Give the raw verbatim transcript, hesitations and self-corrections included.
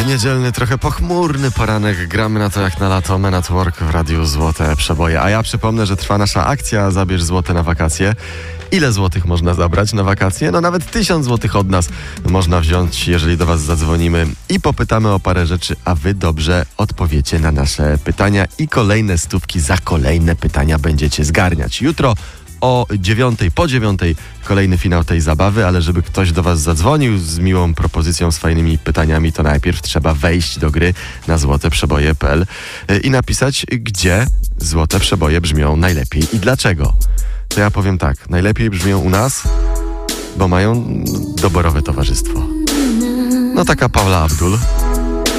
niedzielny, trochę pochmurny poranek. Gramy na to jak na lato. Men at Work w Radiu Złote Przeboje. A ja przypomnę, że trwa nasza akcja Zabierz złote na wakacje. Ile złotych można zabrać na wakacje? No nawet tysiąc złotych od nas można wziąć, jeżeli do was zadzwonimy i popytamy o parę rzeczy, a wy dobrze odpowiecie na nasze pytania i kolejne stówki za kolejne pytania będziecie zgarniać. Jutro o dziewiątej, po dziewiątej kolejny finał tej zabawy, ale żeby ktoś do was zadzwonił z miłą propozycją, z fajnymi pytaniami, to najpierw trzeba wejść do gry na złoteprzeboje kropka p l i napisać, gdzie złote przeboje brzmią najlepiej i dlaczego. To ja powiem tak, najlepiej brzmią u nas, bo mają doborowe towarzystwo. No taka Paula Abdul.